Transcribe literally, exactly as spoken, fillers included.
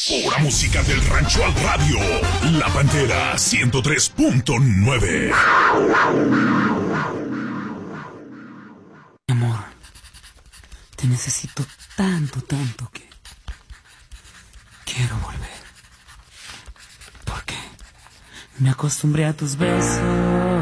Pura música del rancho al radio. La Pantera ciento tres punto nueve. Amor, te necesito tanto, tanto que quiero volver. Porque me acostumbré a tus besos.